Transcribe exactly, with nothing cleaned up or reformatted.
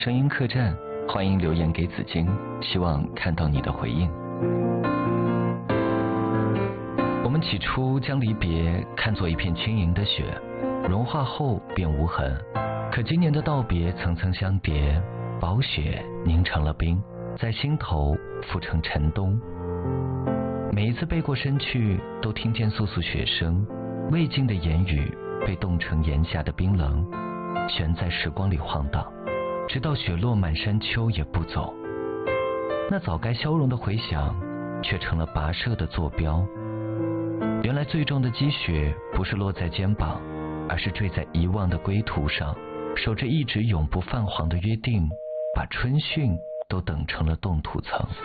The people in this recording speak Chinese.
声音客栈，欢迎留言给紫荆，希望看到你的回应。我们起初将离别看作一片轻盈的雪，融化后便无痕。可今年的道别层层相叠，薄雪凝成了冰，在心头覆成沉冬。每一次背过身去，都听见簌簌雪声，未尽的言语被冻成炎夏的冰冷，悬在时光里晃荡，直到雪落满山丘也不走。那早该消融的回响，却成了跋涉的坐标。原来最重的积雪不是落在肩膀，而是坠在遗忘的归途上，守着一直永不泛黄的约定，把春汛都等成了冻土层。